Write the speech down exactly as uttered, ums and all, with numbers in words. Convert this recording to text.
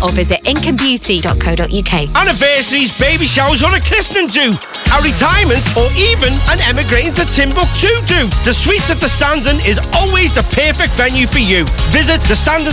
or visit income beauty dot co dot uk. Anniversaries, baby showers or a christening do. A retirement or even an emigrating to Timbuktu do. The Suites at the Sandon is always the perfect venue for you. Visit the sandon